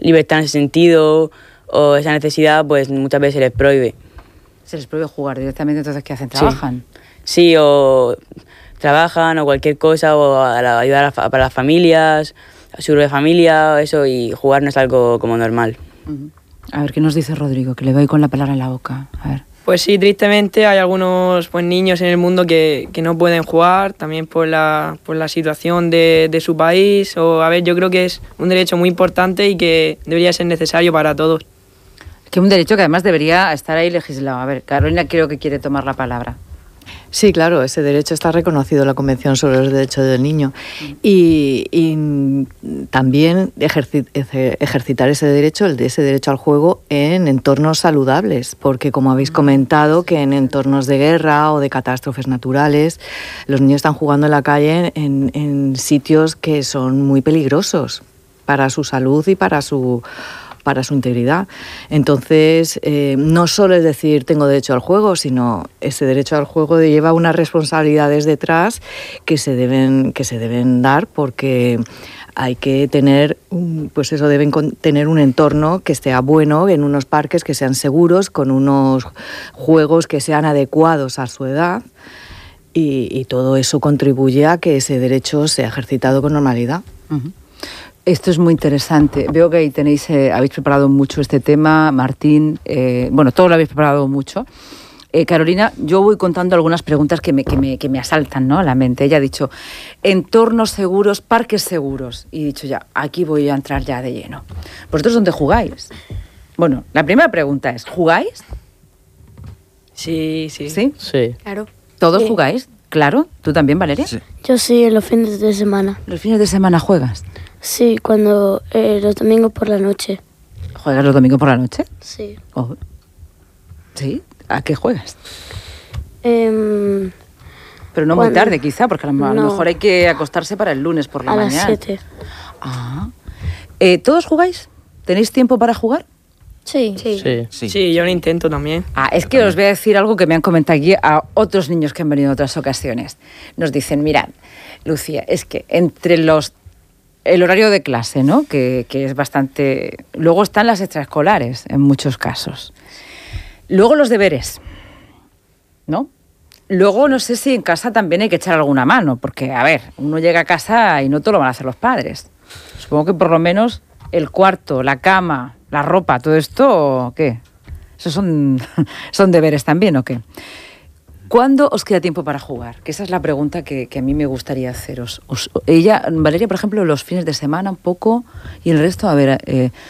libertad en ese sentido o esa necesidad, pues muchas veces se les prohíbe. Se les prohíbe jugar directamente, entonces ¿qué hacen? ¿Trabajan? Sí, o trabajan o cualquier cosa, o ayudar para las familias, a su de familia, eso, y jugar no es algo como normal. A ver, ¿qué nos dice Rodrigo? Que le doy con la palabra en la boca. A ver. Pues sí, tristemente hay algunos niños en el mundo que no pueden jugar, también por la situación de su país. A ver, yo creo que es un derecho muy importante y que debería ser necesario para todos. Que un derecho que además debería estar ahí legislado. A ver, Carolina creo que quiere tomar la palabra. Sí, claro, ese derecho está reconocido en la Convención sobre los Derechos del Niño y también ejercitar ese derecho al juego en entornos saludables, porque como habéis comentado, que en entornos de guerra o de catástrofes naturales, los niños están jugando en la calle en sitios que son muy peligrosos para su salud y para su integridad. Entonces, no solo es decir tengo derecho al juego, sino ese derecho al juego lleva unas responsabilidades detrás que se deben dar, porque hay que tener, deben tener un entorno que esté bueno, en unos parques que sean seguros, con unos juegos que sean adecuados a su edad, y todo eso contribuye a que ese derecho sea ejercitado con normalidad. Uh-huh. Esto es muy interesante. Veo que ahí habéis preparado mucho este tema, Martín. Todos lo habéis preparado mucho. Carolina, yo voy contando algunas preguntas que me asaltan, ¿no?, a la mente. Ella ha dicho entornos seguros, parques seguros. Y he dicho ya, aquí voy a entrar ya de lleno. ¿Vosotros dónde jugáis? Bueno, la primera pregunta es, ¿jugáis? Sí. ¿Sí? Sí. Claro. ¿Todos jugáis? Claro. ¿Tú también, Valeria? Sí. Yo sí, en los fines de semana. ¿Los fines de semana juegas? Sí, cuando los domingos por la noche. ¿Juegas los domingos por la noche? Sí. Oh. ¿Sí? ¿A qué juegas? Pero Pero no muy tarde, quizá, porque a lo mejor hay que acostarse para el lunes por la mañana. A las 7. Ah. ¿Todos jugáis? ¿Tenéis tiempo para jugar? Sí. Sí, yo lo intento también. Es que os voy a decir algo que me han comentado aquí a otros niños que han venido en otras ocasiones. Nos dicen, mirad, Lucía, es que entre el horario de clase, ¿no?, que es bastante... Luego están las extraescolares, en muchos casos. Luego los deberes, ¿no? Luego no sé si en casa también hay que echar alguna mano, porque, a ver, uno llega a casa y no todo lo van a hacer los padres. Supongo que por lo menos el cuarto, la cama, la ropa, todo esto, ¿qué? ¿Esos son deberes también o qué? ¿Cuándo os queda tiempo para jugar? Que esa es la pregunta que a mí me gustaría haceros. Valeria, por ejemplo, los fines de semana un poco, y el resto, a ver,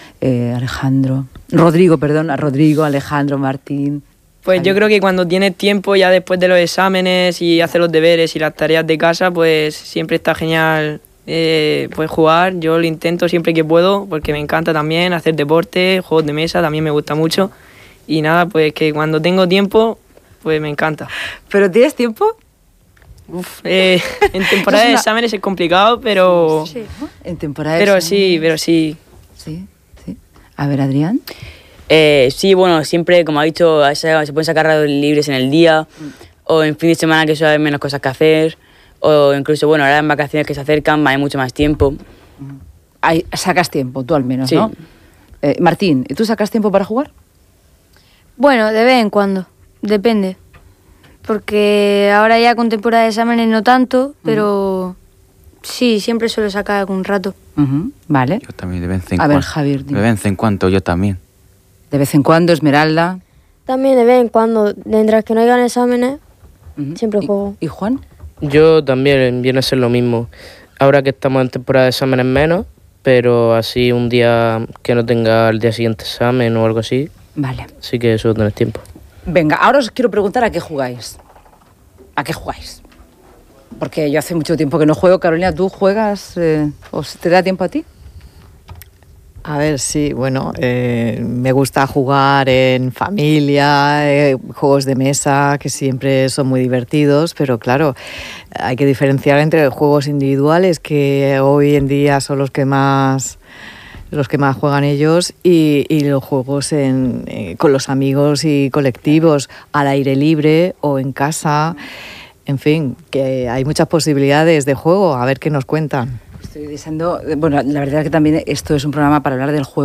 Rodrigo, Alejandro, Martín. Pues yo creo que cuando tienes tiempo, ya después de los exámenes y hacer los deberes y las tareas de casa, pues siempre está genial pues jugar. Yo lo intento siempre que puedo, porque me encanta también hacer deporte, juegos de mesa, también me gusta mucho. Y nada, pues que cuando tengo tiempo, pues me encanta. ¿Pero tienes tiempo? En temporada de exámenes es complicado, pero... Sí. En temporada de pero exámenes... sí. Sí. A ver, Adrián. Sí, bueno, siempre, como ha dicho, se pueden sacar ratos libres en el día, o en fin de semana que suele haber menos cosas que hacer, o incluso, bueno, ahora en vacaciones que se acercan hay mucho más tiempo. Sacas tiempo, tú al menos, sí. ¿no? Martín, ¿tú sacas tiempo para jugar? Bueno, de vez en cuando, depende. Porque ahora ya con temporada de exámenes no tanto, pero sí, siempre suelo sacar algún rato. Vale. Yo también, de vez en cuando. A ver, Javier, dime. De vez en cuando, yo también. De vez en cuando, Esmeralda. También de vez en cuando, mientras que no hayan exámenes, siempre juego. ¿Y Juan? Yo también, viene a ser lo mismo. Ahora que estamos en temporada de exámenes menos, pero así un día que no tenga el día siguiente examen o algo así. Vale. Sí que suelo tener tiempo. Venga, ahora os quiero preguntar a qué jugáis. ¿A qué jugáis? Porque yo hace mucho tiempo que no juego. Carolina, ¿tú juegas? ¿O te da tiempo a ti? A ver, sí, bueno, me gusta jugar en familia, juegos de mesa que siempre son muy divertidos, pero claro, hay que diferenciar entre juegos individuales, que hoy en día son los que más juegan ellos, y los juegos con los amigos y colectivos, al aire libre o en casa. En fin, que hay muchas posibilidades de juego, a ver qué nos cuentan. Estoy diciendo, bueno, la verdad es que también esto es un programa para hablar del juego.